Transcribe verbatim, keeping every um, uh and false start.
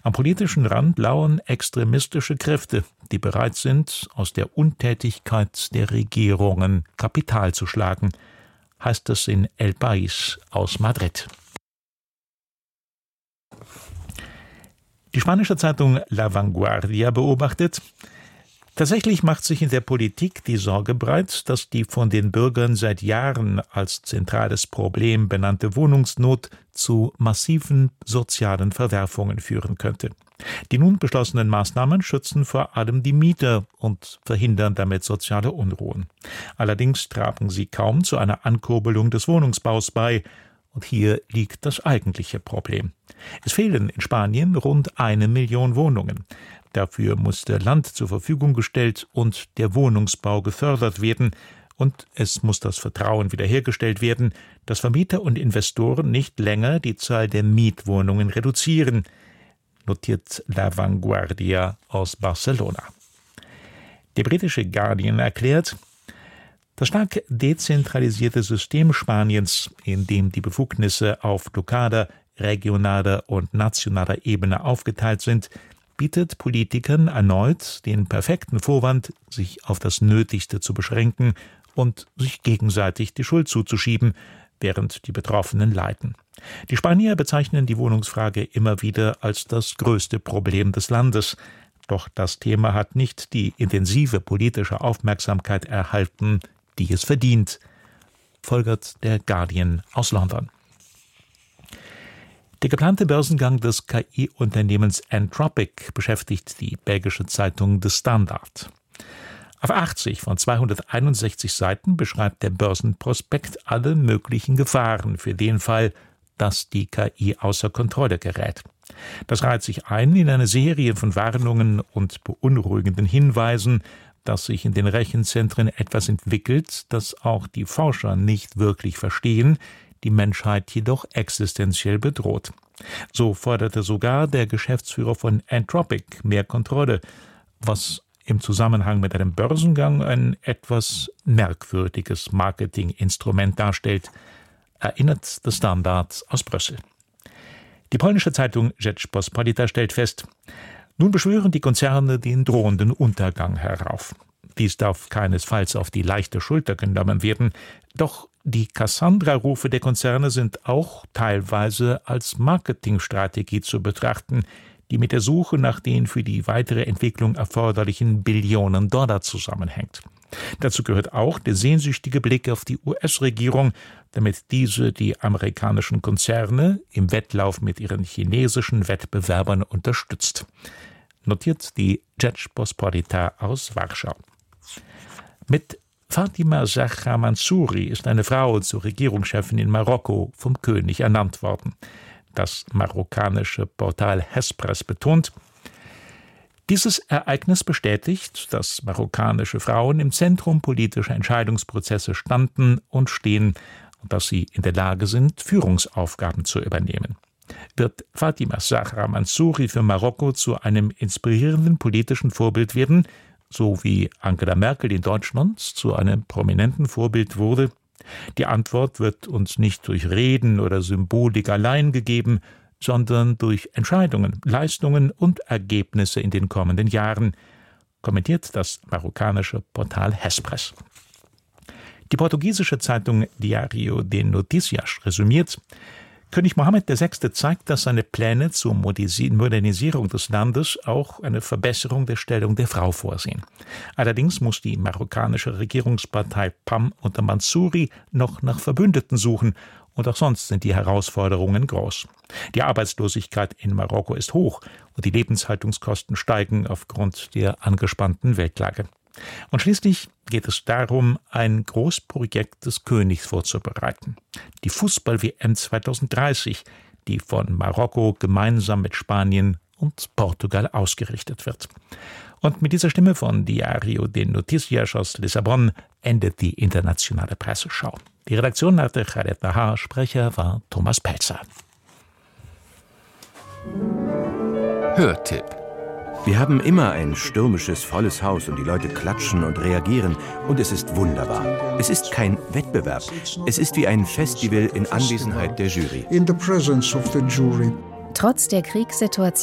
Am politischen Rand lauern extremistische Kräfte, die bereit sind, aus der Untätigkeit der Regierungen Kapital zu schlagen, heißt es in El País aus Madrid. Die spanische Zeitung La Vanguardia beobachtet: Tatsächlich macht sich in der Politik die Sorge breit, dass die von den Bürgern seit Jahren als zentrales Problem benannte Wohnungsnot zu massiven sozialen Verwerfungen führen könnte. Die nun beschlossenen Maßnahmen schützen vor allem die Mieter und verhindern damit soziale Unruhen. Allerdings tragen sie kaum zu einer Ankurbelung des Wohnungsbaus bei. Und hier liegt das eigentliche Problem. Es fehlen in Spanien rund eine Million Wohnungen. Dafür muss der Land zur Verfügung gestellt und der Wohnungsbau gefördert werden. Und es muss das Vertrauen wiederhergestellt werden, dass Vermieter und Investoren nicht länger die Zahl der Mietwohnungen reduzieren, notiert La Vanguardia aus Barcelona. Der britische Guardian erklärt: Das stark dezentralisierte System Spaniens, in dem die Befugnisse auf lokaler, regionaler und nationaler Ebene aufgeteilt sind, bietet Politikern erneut den perfekten Vorwand, sich auf das Nötigste zu beschränken und sich gegenseitig die Schuld zuzuschieben, während die Betroffenen leiden. Die Spanier bezeichnen die Wohnungsfrage immer wieder als das größte Problem des Landes. Doch das Thema hat nicht die intensive politische Aufmerksamkeit erhalten, die es verdient, folgert der Guardian aus London. Der geplante Börsengang des K I-Unternehmens Anthropic beschäftigt die belgische Zeitung The Standard. Auf achtzig von zweihunderteinundsechzig Seiten beschreibt der Börsenprospekt alle möglichen Gefahren für den Fall, dass die K I außer Kontrolle gerät. Das reiht sich ein in eine Serie von Warnungen und beunruhigenden Hinweisen, dass sich in den Rechenzentren etwas entwickelt, das auch die Forscher nicht wirklich verstehen, die Menschheit jedoch existenziell bedroht. So forderte sogar der Geschäftsführer von Anthropic mehr Kontrolle, was im Zusammenhang mit einem Börsengang ein etwas merkwürdiges Marketinginstrument darstellt, erinnert der Standard aus Brüssel. Die polnische Zeitung Rzeczpospolita stellt fest: Nun beschwören die Konzerne den drohenden Untergang herauf. Dies darf keinesfalls auf die leichte Schulter genommen werden, doch die Cassandra-Rufe der Konzerne sind auch teilweise als Marketingstrategie zu betrachten, die mit der Suche nach den für die weitere Entwicklung erforderlichen Billionen Dollar zusammenhängt. Dazu gehört auch der sehnsüchtige Blick auf die U S-Regierung, damit diese die amerikanischen Konzerne im Wettlauf mit ihren chinesischen Wettbewerbern unterstützt, notiert die Rzeczpospolita aus Warschau. Mit Fatima Zahra Mansouri ist eine Frau zur Regierungschefin in Marokko vom König ernannt worden. Das marokkanische Portal Hespres betont: Dieses Ereignis bestätigt, dass marokkanische Frauen im Zentrum politischer Entscheidungsprozesse standen und stehen und dass sie in der Lage sind, Führungsaufgaben zu übernehmen. Wird Fatima Zahra Mansouri für Marokko zu einem inspirierenden politischen Vorbild werden, so wie Angela Merkel in Deutschland zu einem prominenten Vorbild wurde? Die Antwort wird uns nicht durch Reden oder Symbolik allein gegeben, sondern durch Entscheidungen, Leistungen und Ergebnisse in den kommenden Jahren, kommentiert das marokkanische Portal Hespres. Die portugiesische Zeitung Diário de Notícias resümiert: König Mohammed der Sechste zeigt, dass seine Pläne zur Modernisierung des Landes auch eine Verbesserung der Stellung der Frau vorsehen. Allerdings muss die marokkanische Regierungspartei P A M unter Mansouri noch nach Verbündeten suchen, und auch sonst sind die Herausforderungen groß. Die Arbeitslosigkeit in Marokko ist hoch und die Lebenshaltungskosten steigen aufgrund der angespannten Weltlage. Und schließlich geht es darum, ein Großprojekt des Königs vorzubereiten. Die Fußball-W M zweitausenddreißig, die von Marokko gemeinsam mit Spanien und Portugal ausgerichtet wird. Und mit dieser Stimme von Diário de Notícias aus Lissabon endet die internationale Presseschau. Die Redaktion hatte Khaled Nahar, Sprecher war Thomas Pelzer. Hörtipp. Wir haben immer ein stürmisches, volles Haus und die Leute klatschen und reagieren und es ist wunderbar. Es ist kein Wettbewerb. Es ist wie ein Festival in Anwesenheit der Jury. Trotz der Kriegssituation